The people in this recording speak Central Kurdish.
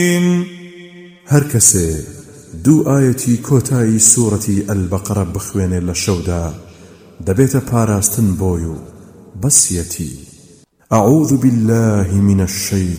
هەر کەسێ دوو ئایەتی کۆتایی سوورەتی ئەلبەقەرە بخوێنێ لە شەودا دەبێتە پاراستن بۆی و بەسیەتی. أعوذ بالله من الشيطان